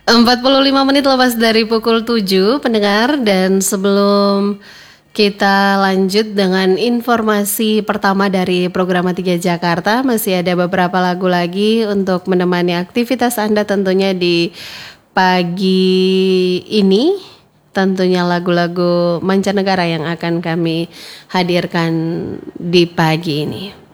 45 menit lepas dari pukul 7 pendengar, dan sebelum kita lanjut dengan informasi pertama dari program 3 Jakarta, masih ada beberapa lagu lagi untuk menemani aktivitas Anda tentunya di pagi ini. Tentunya lagu-lagu mancanegara yang akan kami hadirkan di pagi ini.